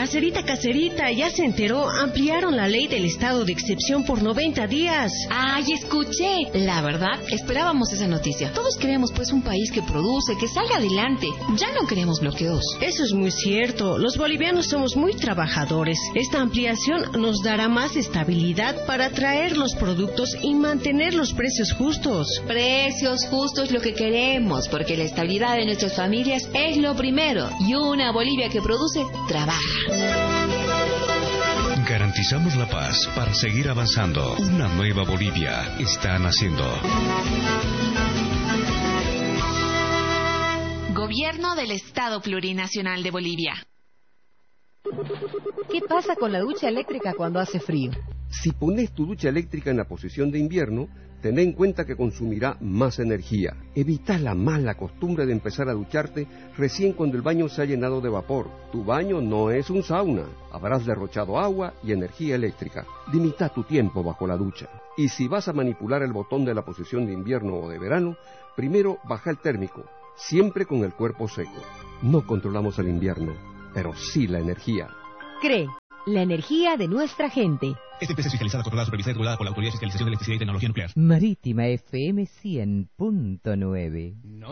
Caserita, ¿ya se enteró? Ampliaron la ley del estado de excepción por 90 días. ¡Ay, escuché! La verdad, esperábamos esa noticia. Todos queremos, pues, un país que produce, que salga adelante. Ya no queremos bloqueos. Eso es muy cierto. Los bolivianos somos muy trabajadores. Esta ampliación nos dará más estabilidad para traer los productos y mantener los precios justos. Precios justos, lo que queremos, porque la estabilidad de nuestras familias es lo primero. Y una Bolivia que produce, trabaja. Garantizamos la paz para seguir avanzando. Una nueva Bolivia está naciendo. Gobierno del Estado Plurinacional de Bolivia. ¿Qué pasa con la ducha eléctrica cuando hace frío? Si pones tu ducha eléctrica en la posición de invierno, ten en cuenta que consumirá más energía. Evita la mala costumbre de empezar a ducharte recién cuando el baño se ha llenado de vapor. Tu baño no es un sauna. Habrás derrochado agua y energía eléctrica. Limita tu tiempo bajo la ducha. Y si vas a manipular el botón de la posición de invierno o de verano, primero baja el térmico, siempre con el cuerpo seco. No controlamos el invierno, pero sí la energía. CRE, la energía de nuestra gente. Esta empresa es fiscalizada, controlada, supervisada y regulada por la Autoridad de Fiscalización de Electricidad y Tecnología Nuclear. Marítima FM 100.9.